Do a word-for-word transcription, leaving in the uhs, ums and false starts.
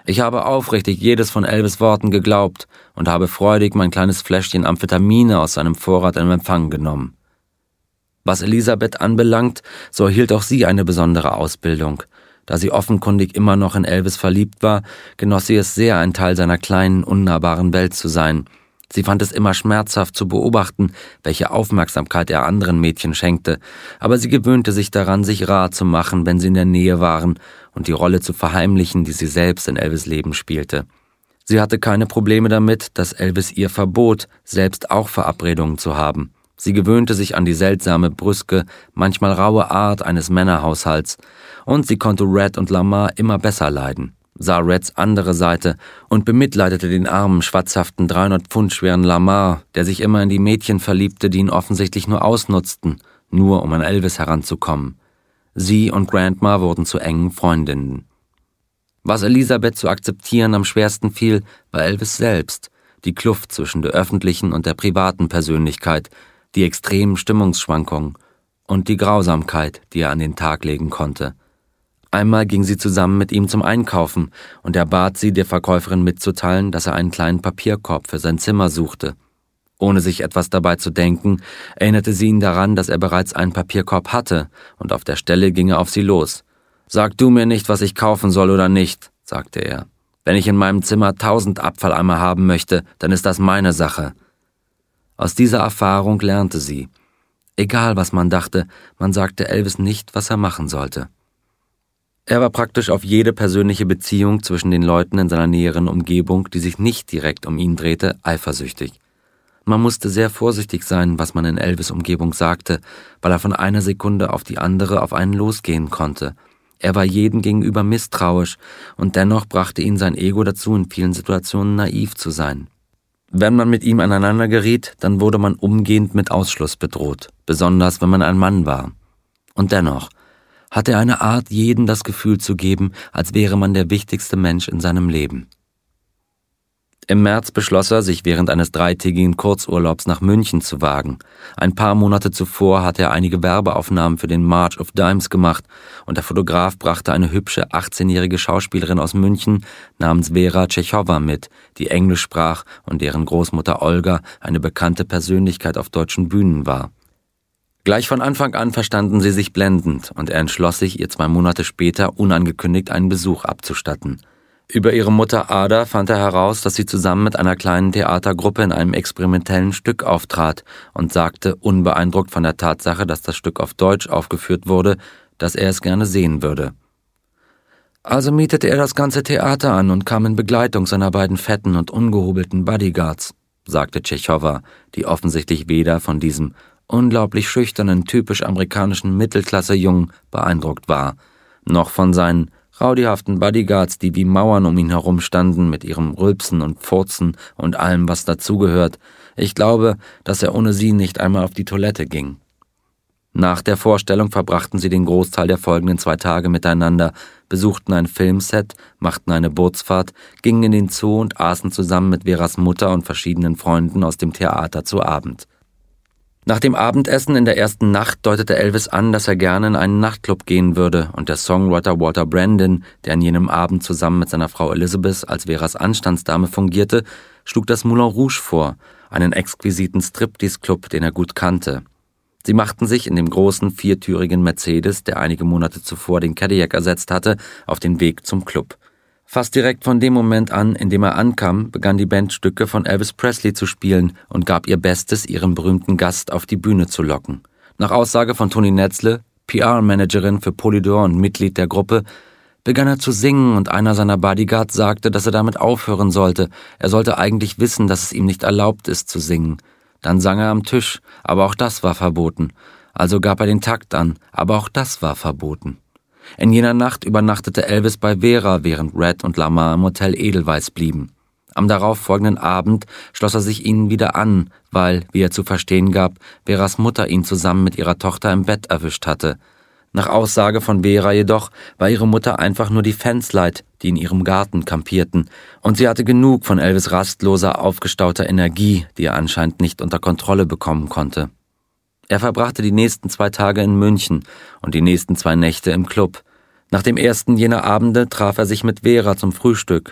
Ich habe aufrichtig jedes von Elvis' Worten geglaubt und habe freudig mein kleines Fläschchen Amphetamine aus seinem Vorrat in Empfang genommen. Was Elisabeth anbelangt, so erhielt auch sie eine besondere Ausbildung. Da sie offenkundig immer noch in Elvis verliebt war, genoss sie es sehr, ein Teil seiner kleinen, unnahbaren Welt zu sein. Sie fand es immer schmerzhaft zu beobachten, welche Aufmerksamkeit er anderen Mädchen schenkte, aber sie gewöhnte sich daran, sich rar zu machen, wenn sie in der Nähe waren, und die Rolle zu verheimlichen, die sie selbst in Elvis' Leben spielte. Sie hatte keine Probleme damit, dass Elvis ihr verbot, selbst auch Verabredungen zu haben. Sie gewöhnte sich an die seltsame, brüske, manchmal raue Art eines Männerhaushalts, und sie konnte Red und Lamar immer besser leiden, sah Reds andere Seite und bemitleidete den armen, schwatzhaften, dreihundert Pfund schweren Lamar, der sich immer in die Mädchen verliebte, die ihn offensichtlich nur ausnutzten, nur um an Elvis heranzukommen. Sie und Grandma wurden zu engen Freundinnen. Was Elisabeth zu akzeptieren am schwersten fiel, war Elvis selbst, die Kluft zwischen der öffentlichen und der privaten Persönlichkeit, die extremen Stimmungsschwankungen und die Grausamkeit, die er an den Tag legen konnte. Einmal ging sie zusammen mit ihm zum Einkaufen und er bat sie, der Verkäuferin mitzuteilen, dass er einen kleinen Papierkorb für sein Zimmer suchte. Ohne sich etwas dabei zu denken, erinnerte sie ihn daran, dass er bereits einen Papierkorb hatte, und auf der Stelle ging er auf sie los. »Sag du mir nicht, was ich kaufen soll oder nicht«, sagte er. »Wenn ich in meinem Zimmer tausend Abfalleimer haben möchte, dann ist das meine Sache.« Aus dieser Erfahrung lernte sie. Egal, was man dachte, man sagte Elvis nicht, was er machen sollte. Er war praktisch auf jede persönliche Beziehung zwischen den Leuten in seiner näheren Umgebung, die sich nicht direkt um ihn drehte, eifersüchtig. Man musste sehr vorsichtig sein, was man in Elvis' Umgebung sagte, weil er von einer Sekunde auf die andere auf einen losgehen konnte. Er war jedem gegenüber misstrauisch und dennoch brachte ihn sein Ego dazu, in vielen Situationen naiv zu sein. Wenn man mit ihm aneinander geriet, dann wurde man umgehend mit Ausschluss bedroht, besonders wenn man ein Mann war. Und dennoch hatte er eine Art, jedem das Gefühl zu geben, als wäre man der wichtigste Mensch in seinem Leben. Im März beschloss er, sich während eines dreitägigen Kurzurlaubs nach München zu wagen. Ein paar Monate zuvor hatte er einige Werbeaufnahmen für den March of Dimes gemacht und der Fotograf brachte eine hübsche achtzehnjährige Schauspielerin aus München namens Vera Tschechowa mit, die Englisch sprach und deren Großmutter Olga eine bekannte Persönlichkeit auf deutschen Bühnen war. Gleich von Anfang an verstanden sie sich blendend und er entschloss sich, ihr zwei Monate später unangekündigt einen Besuch abzustatten. Über ihre Mutter Ada fand er heraus, dass sie zusammen mit einer kleinen Theatergruppe in einem experimentellen Stück auftrat und sagte, unbeeindruckt von der Tatsache, dass das Stück auf Deutsch aufgeführt wurde, dass er es gerne sehen würde. Also mietete er das ganze Theater an und kam in Begleitung seiner beiden fetten und ungehobelten Bodyguards, sagte Tschechowa, die offensichtlich weder von diesem unglaublich schüchternen, typisch amerikanischen Mittelklasse-Jungen beeindruckt war, noch von seinen rowdyhaften Bodyguards, die wie Mauern um ihn herum standen, mit ihrem Rülpsen und Furzen und allem, was dazugehört. Ich glaube, dass er ohne sie nicht einmal auf die Toilette ging. Nach der Vorstellung verbrachten sie den Großteil der folgenden zwei Tage miteinander, besuchten ein Filmset, machten eine Bootsfahrt, gingen in den Zoo und aßen zusammen mit Veras Mutter und verschiedenen Freunden aus dem Theater zu Abend. Nach dem Abendessen in der ersten Nacht deutete Elvis an, dass er gerne in einen Nachtclub gehen würde, und der Songwriter Walter Brandon, der an jenem Abend zusammen mit seiner Frau Elizabeth als Veras Anstandsdame fungierte, schlug das Moulin Rouge vor, einen exquisiten Striptease-Club, den er gut kannte. Sie machten sich in dem großen, viertürigen Mercedes, der einige Monate zuvor den Cadillac ersetzt hatte, auf den Weg zum Club. Fast direkt von dem Moment an, in dem er ankam, begann die Band Stücke von Elvis Presley zu spielen und gab ihr Bestes, ihren berühmten Gast auf die Bühne zu locken. Nach Aussage von Toni Netzle, P R-Managerin für Polydor und Mitglied der Gruppe, begann er zu singen und einer seiner Bodyguards sagte, dass er damit aufhören sollte. Er sollte eigentlich wissen, dass es ihm nicht erlaubt ist zu singen. Dann sang er am Tisch, aber auch das war verboten. Also gab er den Takt an, aber auch das war verboten. In jener Nacht übernachtete Elvis bei Vera, während Red und Lamar im Hotel Edelweiss blieben. Am darauffolgenden Abend schloss er sich ihnen wieder an, weil, wie er zu verstehen gab, Veras Mutter ihn zusammen mit ihrer Tochter im Bett erwischt hatte. Nach Aussage von Vera jedoch war ihre Mutter einfach nur die Fans leid, die in ihrem Garten kampierten, und sie hatte genug von Elvis' rastloser, aufgestauter Energie, die er anscheinend nicht unter Kontrolle bekommen konnte. Er verbrachte die nächsten zwei Tage in München und die nächsten zwei Nächte im Club. Nach dem ersten jener Abende traf er sich mit Vera zum Frühstück,